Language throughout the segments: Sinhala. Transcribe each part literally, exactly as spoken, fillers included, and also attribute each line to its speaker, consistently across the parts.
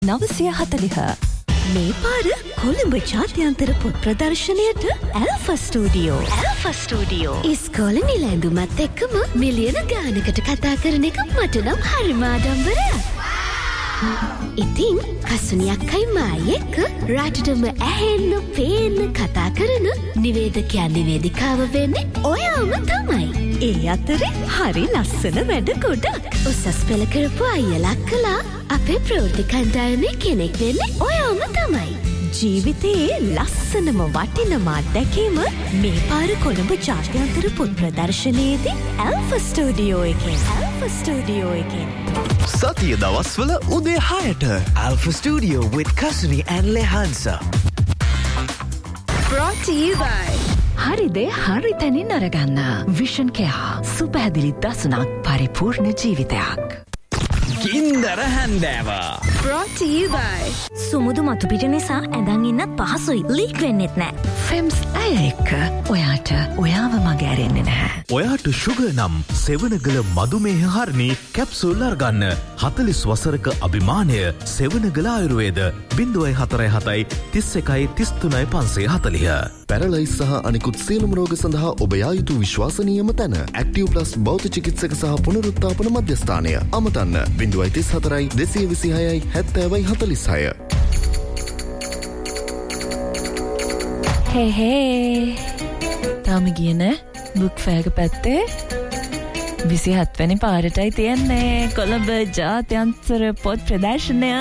Speaker 1: නවසිය හතළිහ
Speaker 2: මේ පාර කොළඹ ජාත්‍යන්තර පොත් ප්‍රදර්ශනයට ඇල්ෆා ස්ටුඩියෝ ඇල්ෆා ස්ටුඩියෝ ඉස්කෝලේ නිල ඇඳුමත් එක්කම මිලියන ගානකට කතා කරන එක මට නම් හරිම ආඩම්බරයක්. ඉතින් කසුනියක්යි මායි එක්ක රටටම ඇහෙන්න පේන්න කතා කරන නිවේදකයා නිවේදිකාව වෙන්නේ ඔයාම තමයි. ඒ අතරේ හරි ලස්සන වැඩ ගොඩක්. උසස් පෙළ කරපු අයියලා කළා අපේ ප්‍රවෘත්ති කණ්ඩායමේ කෙනෙක් වෙන්නේ ඔයාම තමයි. ජීවිතයේ ලස්සනම වටිනම අත්දැකීම මේ පාර කොළඹ ජාත්‍යන්තර පොත් ප්‍රදර්ශනයේදී ඇල්ෆා ස්ටුඩියෝ එකෙන්. ඇල්ෆා ස්ටුඩියෝ එකෙන්.
Speaker 3: සතිය දවස්වල උදේ හයට Alpha Studio with Kasuni and Lehansa.
Speaker 2: Brought to you by
Speaker 1: හරිදේ හරි තැනින් අරගන්න විෂන් කෙයා සුපැහැදිලි දසුනක් පරිපූර්ණ ජීවිතයක්.
Speaker 3: කින්දර හැන්දෑවා.
Speaker 2: Brought to you by
Speaker 4: සුමුදු මතු පිට නිසා ඇඳන් ඉන්නත් පහසුයි. ලීක් වෙන්නෙත් නෑ.
Speaker 1: ෆෙම්ස් ඇය එක්ක ඔයාට ඔයාව මග ඇරෙන්නේ නැහැ.
Speaker 3: ඔයාට ශුගර් නම් සෙවනගල මදුමේහ හරණී කැප්සූල් අරගන්න. හතළිස් වසරක අභිමානය සෙවනගල ආයුර්වේද ज़ीरो फ़ोर फ़ोर तीस वन तीस तीन पाँच सौ चालीस.
Speaker 5: පැරලයිස් සහ අනිකුත් සියලුම රෝග සඳහා ඔබ යා යුතු විශ්වාසනීයම තැන ඇක්ටිව් ප්ලස් බෞද්ධ චිකිත්සක සහ පුනරුත්ථාපන මධ්‍යස්ථානය. අමතන්න ज़ीरो तीस फ़ोर दो दो छह सत्तर फ़ोर्टी छह.
Speaker 1: හේ හේ තාම ගියේ නෑ බුක් ෆෙයාර් එක පැත්තේ විසිහත් වෙනි පාරටයි තියන්නේ කොළඹ ජාත්‍යන්තර පොත් ප්‍රදර්ශනය.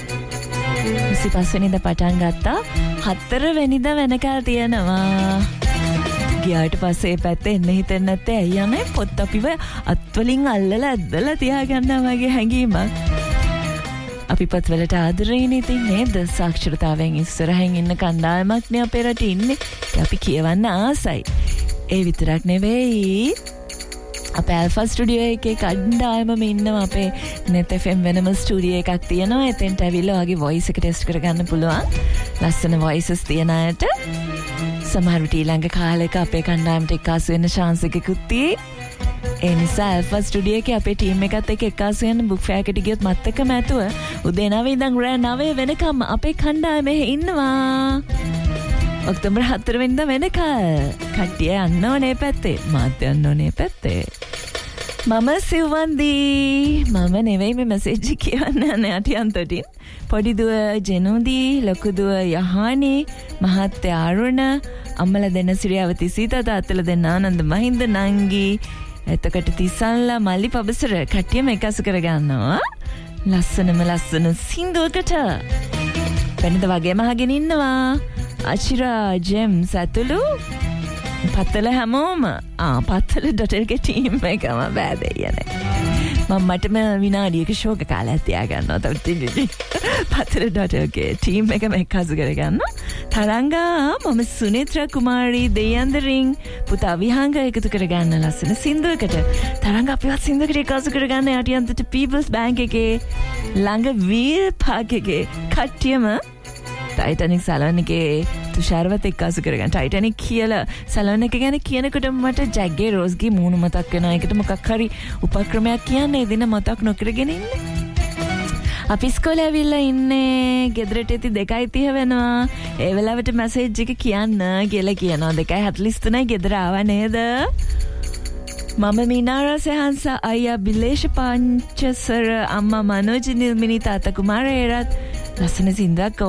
Speaker 1: විසිපස් වෙනිදා පටන් ගත්තා හතර වෙනිදා වෙනකල් තියෙනවා. ගියාට පස්සේ පැත්තේ එන්න හිතෙන්නේ නැත්තේ ඇයි යන්නේ පොත් අපිව අත්වලින් අල්ලලා ඇදලා තියාගන්නවා වගේ හැඟීමක්. අපි පොත්වලට ආදරේනේ ඉතින් නේද? සාක්ෂරතාවෙන් ඉස්සරහින් ඉන්න කණ්ඩායමක් නේ අපේ රටේ ඉන්නේ. අපි කියවන්න ආසයි. ඒ විතරක් නෙවෙයි අපේ ඇල්ෆා ස්ටුඩියෝ එකේ කණ්ඩායමම ඉන්නවා. අපේ net F M වෙනම ස්ටුඩියෝ එකක් තියෙනවා. එතෙන්ට ඇවිල්ලා වගේ වොයිස් එක ටෙස්ට් කරගන්න පුළුවන්. ලස්සන වොයිසස් තියන අයට සමහර විට ඊළඟ කාලෙක අපේ කණ්ඩායමට එක්කාසු වෙන්න chance එකකුත් තියෙයි. ඒ නිසා ඇල්ෆා ස්ටුඩියෝ එකේ අපේ ටීම් එකත් එක්ක එක්කාසු වෙන බුක් ෆෙයාර් එකට ගියොත් මත්තකම ඇතුව උදේ නවය ඉඳන් රෑ නවය වෙනකම් අපේ කණ්ඩායමේ ඉන්නවා. ඔක්තෝබර් හතර වෙනිදා වෙනකල් කට්ටිය යන්න ඕනේ පැත්තේ. මාත් යන්න ඕනේ පැත්තේ. මම සිව්වන්දි මම නෙවෙයි මේ මැසේජ් එක කියන්න යන්නේ අටියන්තටින්. පොඩි දුව ජෙනුදි, ලොකු දුව යහානි, මහත්තයා අරුණ, අම්මලා දෙන්න සිරියවති සීතා, තාත්තලා දෙන්න ආනන්ද මහින්ද නංගි, එතකොට තිසන්ලා මල්ලි පබසර කට්ටියම එකසු කරගන්නවා. ලස්සනම ලස්සන සින්දුවකට වෙනද වගේම අහගෙන ඉන්නවා. අචිරා ජෙම්ස් ඇතුළු පත්තල හැමෝම ආ පත්තල ඩොටල්ගේ ටීම් එකම බෑදෙයනේ. මම මටම විනාඩියක ශෝක කාලයක් තියාගන්නවා. තව පත්තල ඩොටල්ගේ ටීම් එකම එක්කසු කරගන්නවා. තරංගා මම සුනිත්‍රා කුමාරී දෙයන්දරින් පුතා විහංග එකතු කරගන්න ලස්සන සින්දුවකට. තරංගා අපිවත් සින්දුවකට එක්කසු කරගන්න යටියන්තට පීපල්ස් බැංක් එකේ ළඟ වීල් පාක් එකේ කට්ටියම ටයිටනික් සැලොන් එකේ තුෂාරවත් එක්කාසු කරගන්න. ටයිටනික් කියලා සැලොන් එක ගැන කියනකොට මට ජැග්ගේ රෝස්ගේ මූණු මතක් වෙනවා. ඒකට මොකක් හරි උපක්‍රමයක් කියන්නේ ඒ දින මතක් නොකරගෙන ඉන්නේ. අපි ඉස්කෝලේ ඇවිල්ලා ඉන්නේ ගෙදරට ඉති දෙකයි තිහ වෙනවා. ඒ වෙලාවට මැසේජ් එක කියන්න කියලා කියනවා. දෙකයි හතළිස් තුනයි ගෙදර ආවා නේද? මම මීනාරා සෙහන්ස අයියා බිලේෂ පංචසර අම්මා මනෝජ නිල්මිනි තාත්තා කුමාරේරත් ලස්සන සින්දුවක්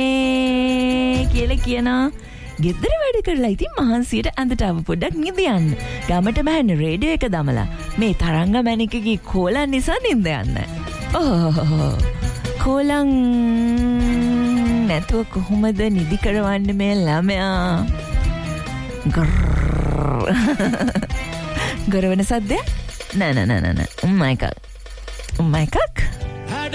Speaker 1: ඕනේ කියලා කියනවා. ගෙදර වැඩ කරලා ඉතින් මහන්සියට ඇඳට ආව පොඩ්ඩක් නිදියන්න. ගමට බෑන රේඩියෝ එක දමලා මේ තරංග මැණිකගේ කෝලන් නිසා නිින්ද යන්න. ඕ කෝලන් නැතුව කොහොමද නිදි කරවන්නේ මේ ළමයා? ගරවන සද්ද? නෑ නෑ නෑ නෑ. උම්මා එකක්. උම්මා එකක්.